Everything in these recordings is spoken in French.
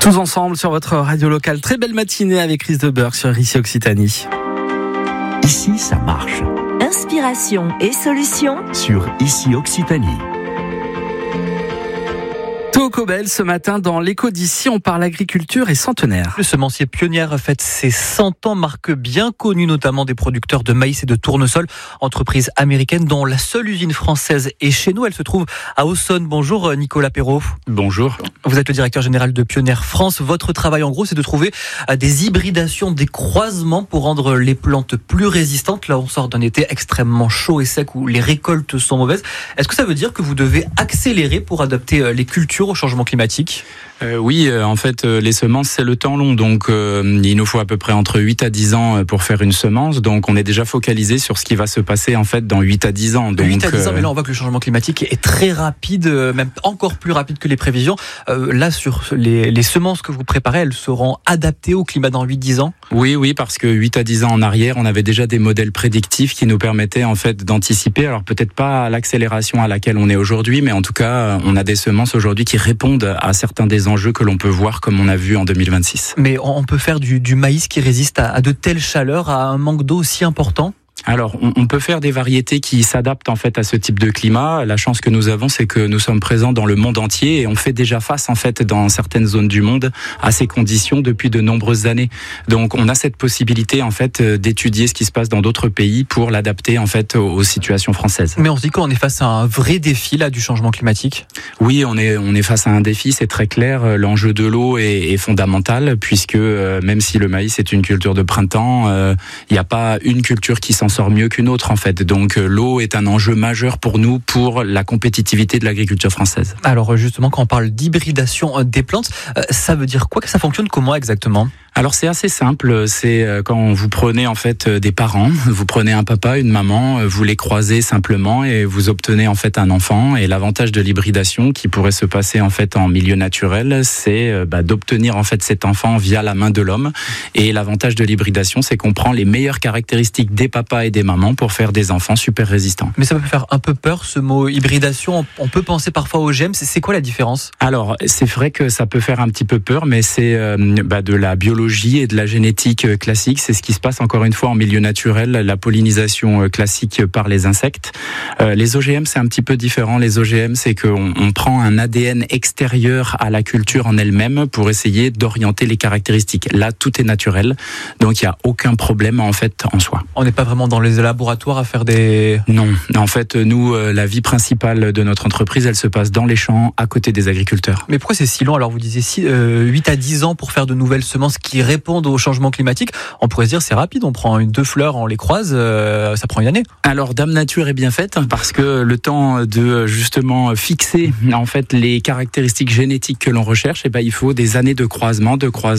Tous ensemble sur votre radio locale. Très belle matinée avec Chris Deberg sur Ici Occitanie. Ici, ça marche. Inspiration et solutions Sur Ici Occitanie. Cobel, ce matin dans l'écho d'ici, on parle agriculture et centenaire. Le semencier Pionnière fête ses 100 ans, marque bien connue notamment des producteurs de maïs et de tournesol, entreprise américaine dont la seule usine française est chez nous. Elle se trouve à Aussonne. Bonjour Nicolas Perrault. Bonjour. Vous êtes le directeur général de Pionnière France. Votre travail en gros, c'est de trouver des hybridations, des croisements pour rendre les plantes plus résistantes. Là, on sort d'un été extrêmement chaud et sec où les récoltes sont mauvaises. Est-ce que ça veut dire que vous devez accélérer pour adapter les cultures au changement climatique ? Oui, en fait, les semences, c'est le temps long. Donc, il nous faut à peu près entre 8 à 10 ans pour faire une semence. Donc, on est déjà focalisé sur ce qui va se passer, en fait, dans 8 à 10 ans. Donc, 8 à 10 ans, mais là, on voit que le changement climatique est très rapide, même encore plus rapide que les prévisions. Là, sur les semences que vous préparez, elles seront adaptées au climat dans 8-10 ans ? Oui, parce que 8 à 10 ans en arrière, on avait déjà des modèles prédictifs qui nous permettaient, en fait, d'anticiper. Alors, peut-être pas à l'accélération à laquelle on est aujourd'hui, mais en tout cas, on a des semences aujourd'hui qui répondent à certains des enjeux que l'on peut voir comme on a vu en 2026. Mais on peut faire du maïs qui résiste à de telles chaleurs, à un manque d'eau aussi important ? Alors, on peut faire des variétés qui s'adaptent en fait à ce type de climat. La chance que nous avons, c'est que nous sommes présents dans le monde entier et on fait déjà face en fait dans certaines zones du monde à ces conditions depuis de nombreuses années. Donc, on a cette possibilité en fait d'étudier ce qui se passe dans d'autres pays pour l'adapter en fait aux situations françaises. Mais on se dit qu'on est face à un vrai défi là du changement climatique. Oui, on est face à un défi, c'est très clair. L'enjeu de l'eau est fondamental puisque même si le maïs est une culture de printemps, il n'y a pas une culture qui s'en sort mieux qu'une autre en fait. Donc l'eau est un enjeu majeur pour nous, pour la compétitivité de l'agriculture française. Alors justement, quand on parle d'hybridation des plantes, ça veut dire quoi ? Que ça fonctionne comment exactement ? Alors c'est assez simple, c'est quand vous prenez en fait des parents, vous prenez un papa, une maman, vous les croisez simplement et vous obtenez en fait un enfant. Et l'avantage de l'hybridation qui pourrait se passer en fait en milieu naturel, c'est d'obtenir en fait cet enfant via la main de l'homme. Et l'avantage de l'hybridation, c'est qu'on prend les meilleures caractéristiques des papas et des mamans pour faire des enfants super résistants. Mais ça peut faire un peu peur ce mot hybridation, on peut penser parfois aux OGM, c'est quoi la différence ? Alors c'est vrai que ça peut faire un petit peu peur, mais c'est de la biologie et de la génétique classique. C'est ce qui se passe encore une fois en milieu naturel, la pollinisation classique par les insectes. Les OGM, c'est un petit peu différent. Les OGM, c'est qu'on prend un ADN extérieur à la culture en elle-même pour essayer d'orienter les caractéristiques. Là, tout est naturel, donc il n'y a aucun problème en fait en soi. On n'est pas vraiment dans les laboratoires à faire des... Non, en fait, nous, la vie principale de notre entreprise, elle se passe dans les champs, à côté des agriculteurs. Mais pourquoi c'est si long ? Alors vous disiez 8 à 10 ans pour faire de nouvelles semences qui répondent au changement climatique. On pourrait se dire c'est rapide, on prend 2 fleurs, on les croise, ça prend une année. Alors Dame Nature est bien faite parce que le temps de justement fixer en fait les caractéristiques génétiques que l'on recherche, il faut des années de croisement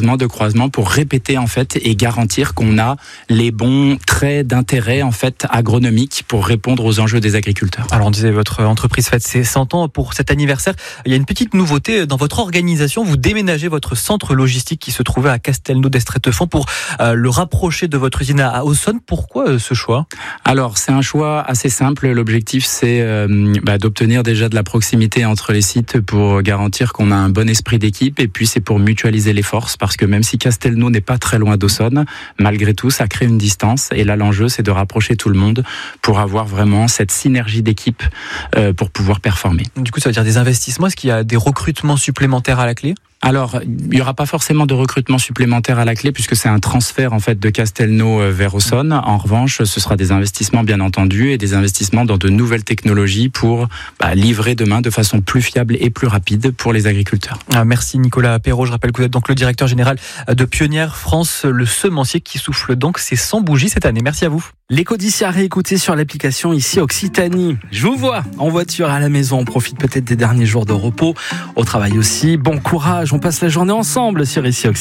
pour répéter en fait et garantir qu'on a les bons traits d'intérêt en fait agronomique pour répondre aux enjeux des agriculteurs. Alors on disait votre entreprise fête ses 100 ans pour cet anniversaire. Il y a une petite nouveauté dans votre organisation, vous déménagez votre centre logistique qui se trouvait à Castelnau-d'Estrettefond pour le rapprocher de votre usine à Aussonne. Pourquoi ce choix ? Alors c'est un choix assez simple. L'objectif c'est d'obtenir déjà de la proximité entre les sites pour garantir qu'on a un bon esprit d'équipe et puis c'est pour mutualiser les forces parce que même si Castelnau n'est pas très loin d'Aussonne, malgré tout ça crée une distance et là l'enjeu c'est de rapprocher tout le monde pour avoir vraiment cette synergie d'équipe pour pouvoir performer. Du coup ça veut dire des investissements, est-ce qu'il y a des recrutements supplémentaires à la clé ? Alors, il n'y aura pas forcément de recrutement supplémentaire à la clé puisque c'est un transfert en fait de Castelnau vers Aussonne. En revanche, ce sera des investissements bien entendu et des investissements dans de nouvelles technologies pour livrer demain de façon plus fiable et plus rapide pour les agriculteurs. Merci Nicolas Perrault. Je rappelle que vous êtes donc le directeur général de Pionnière France, le semencier qui souffle donc ses 100 bougies cette année. Merci à vous. L'écho d'ici à réécouter sur l'application Ici Occitanie. Je vous vois en voiture à la maison. On profite peut-être des derniers jours de repos. Au travail aussi. Bon courage. On passe la journée ensemble sur Ici Occitanie.